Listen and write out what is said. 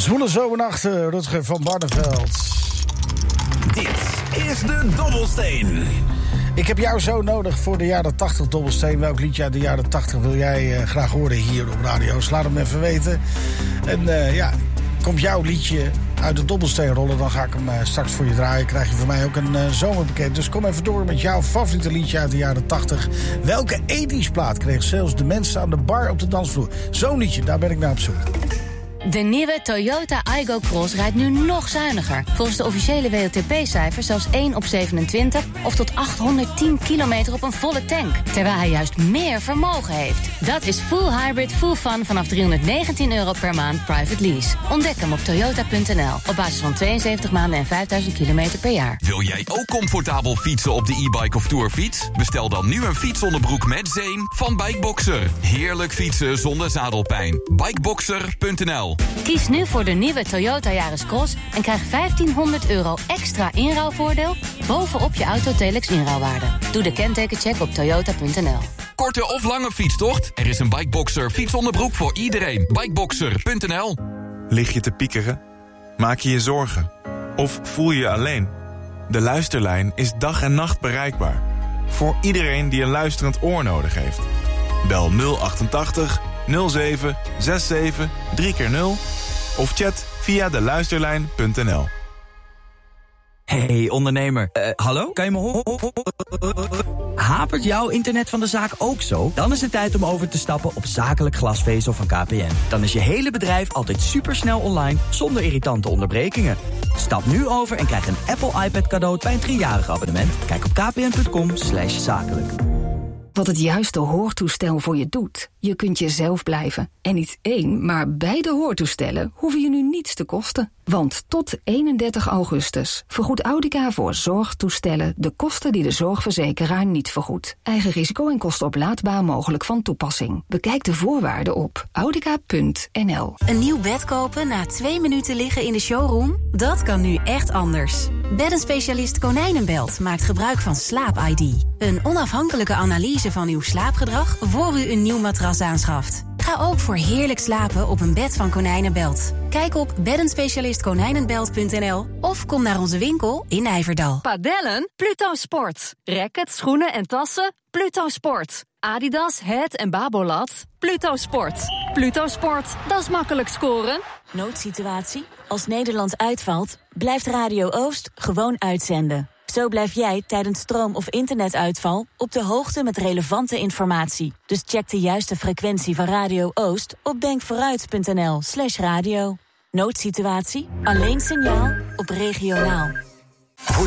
Zwoele zomernacht, Rutger van Barneveld. Dit is de Dobbelsteen. Ik heb jou zo nodig voor de jaren 80 Dobbelsteen. Welk liedje uit de jaren 80 wil jij graag horen hier op radio? Laat hem even weten. En komt jouw liedje uit de Dobbelsteen rollen, dan ga ik hem straks voor je draaien. Krijg je van mij ook een zomerpakket. Dus kom even door met jouw favoriete liedje uit de jaren 80. Welke 80's plaat kreeg zelfs de mensen aan de bar op de dansvloer? Zo'n liedje, daar ben ik naar op zoek. De nieuwe Toyota Aygo Cross rijdt nu nog zuiniger. Volgens de officiële WLTP-cijfers zelfs 1 op 27... of tot 810 kilometer op een volle tank. Terwijl hij juist meer vermogen heeft. Dat is full hybrid, full fun vanaf €319 per maand private lease. Ontdek hem op toyota.nl. Op basis van 72 maanden en 5000 kilometer per jaar. Wil jij ook comfortabel fietsen op de e-bike of tourfiets? Bestel dan nu een fietsonderbroek met zeem van Bikeboxer. Heerlijk fietsen zonder zadelpijn. Bikeboxer.nl. Kies nu voor de nieuwe Toyota Yaris Cross en krijg €1500 extra inruilvoordeel bovenop je Autotelex inruilwaarde. Doe de kentekencheck op toyota.nl. Korte of lange fietstocht? Er is een Bikeboxer fietsonderbroek voor iedereen. Bikeboxer.nl. Lig je te piekeren? Maak je je zorgen? Of voel je je alleen? De Luisterlijn is dag en nacht bereikbaar. Voor iedereen die een luisterend oor nodig heeft. Bel 088 07 67 3x0 of chat via deluisterlijn.nl. Hey ondernemer, hallo? Kan je me horen? Hapert jouw internet van de zaak ook zo? Dan is het tijd om over te stappen op zakelijk glasvezel van KPN. Dan is je hele bedrijf altijd supersnel online, zonder irritante onderbrekingen. Stap nu over en krijg een Apple iPad cadeau bij een 3-jarig abonnement. Kijk op kpn.com/zakelijk. Wat het juiste hoortoestel voor je doet. Je kunt jezelf blijven. En niet 1, maar beide hoortoestellen hoeven je nu niets te kosten. Want tot 31 augustus vergoedt Audica voor zorgtoestellen de kosten die de zorgverzekeraar niet vergoedt. Eigen risico en kosten oplaadbaar mogelijk van toepassing. Bekijk de voorwaarden op audica.nl. Een nieuw bed kopen na 2 minuten liggen in de showroom? Dat kan nu echt anders. Beddenspecialist Konijnenbelt maakt gebruik van Slaap-ID. Een onafhankelijke analyse van uw slaapgedrag voor u een nieuw matras aanschaft. Ga ook voor heerlijk slapen op een bed van Konijnenbelt. Kijk op beddenspecialistkonijnenbelt.nl of kom naar onze winkel in Nijverdal. Padellen? Pluto Sport. Rackets, schoenen en tassen? Pluto Sport. Adidas, Het en Babolat? Pluto Sport. Pluto Sport, dat is makkelijk scoren. Noodsituatie? Als Nederland uitvalt, blijft Radio Oost gewoon uitzenden. Zo blijf jij tijdens stroom- of internetuitval op de hoogte met relevante informatie. Dus check de juiste frequentie van Radio Oost op denkvooruit.nl/radio. Noodsituatie? Alleen signaal op regionaal.